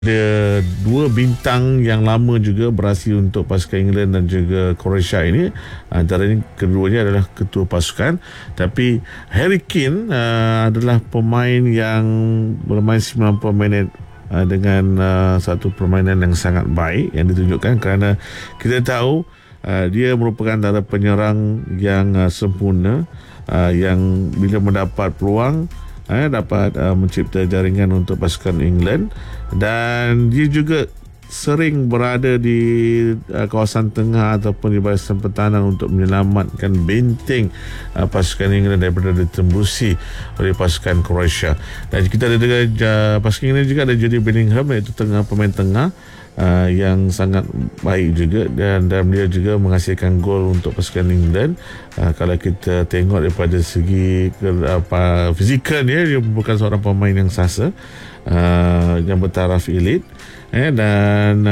Ada dua bintang yang lama juga berhasil untuk pasukan England dan juga Croatia ini. Antaranya keduanya adalah ketua pasukan. Tapi Harry Kane adalah pemain yang bermain 90 minit dengan satu permainan yang sangat baik yang ditunjukkan, kerana kita tahu dia merupakan antara penyerang yang sempurna, yang bila mendapat peluang dapat mencipta jaringan untuk pasukan England, dan dia juga sering berada di kawasan tengah ataupun di barisan pertahanan untuk menyelamatkan benteng pasukan England daripada ditembusi oleh pasukan Croatia. Dan kita ada pasukan England juga ada Jude Bellingham, iaitu pemain tengah yang sangat baik juga, dan dia juga menghasilkan gol untuk pasukan England. Kalau kita tengok daripada segi fizikal dia bukan seorang pemain yang sasa, yang bertaraf elit, dan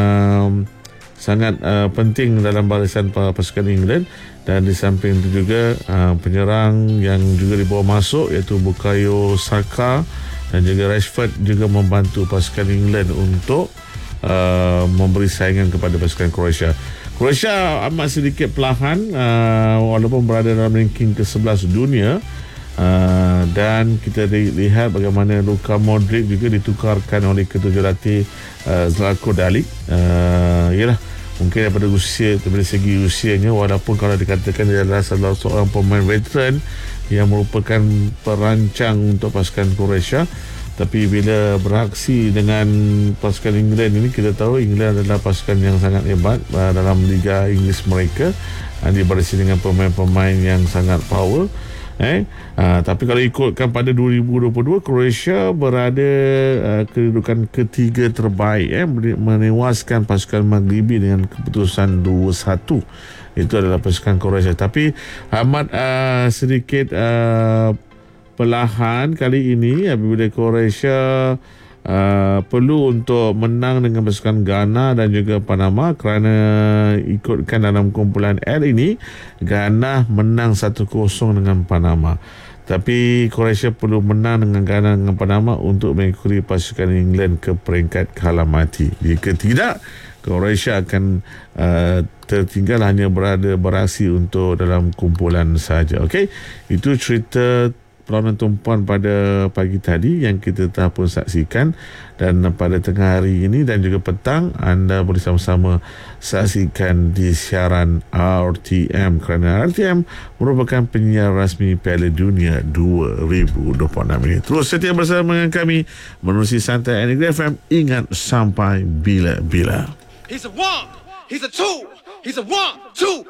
sangat penting dalam barisan pasukan England. Dan di samping itu juga penyerang yang juga dibawa masuk, iaitu Bukayo Saka dan juga Rashford, juga membantu pasukan England untuk memberi saingan kepada pasukan Croatia. Croatia amat sedikit perlahan, walaupun berada dalam ranking ke-11 dunia, dan kita lihat bagaimana Luka Modric juga ditukarkan oleh ketua jurulatih Zlatko Dalic. Yalah, mungkin daripada segi usianya, walaupun kalau dikatakan dia adalah salah seorang pemain veteran yang merupakan perancang untuk pasukan Croatia, tapi bila beraksi dengan pasukan England ini, kita tahu England adalah pasukan yang sangat hebat dalam Liga Inggeris mereka, dibarisi dengan pemain-pemain yang sangat power. Tapi kalau ikutkan pada 2022, Croatia berada kedudukan ketiga terbaik, menewaskan pasukan Maghribi dengan keputusan 2-1. Itu adalah pasukan Croatia. Tapi amat sedikit perlahan kali ini apabila Croatia perlu untuk menang dengan pasukan Ghana dan juga Panama, kerana ikutkan dalam kumpulan L ini, Ghana menang 1-0 dengan Panama. Tapi Croatia perlu menang dengan Ghana dengan Panama untuk mengikuti pasukan England ke peringkat kalah mati. Jika tidak, Croatia akan tertinggal, hanya beraksi untuk dalam kumpulan saja. Okey, itu cerita perlawanan tumpuan pada pagi tadi yang kita telah pun saksikan, dan pada tengah hari ini dan juga petang anda boleh sama-sama saksikan di siaran RTM, kerana RTM merupakan penyiar rasmi Piala Dunia 2026 ini. Terus setia bersama dengan kami menerusi Santai Negeri FM. Ingat, sampai bila-bila. He's a one, he's a two, he's a one, two.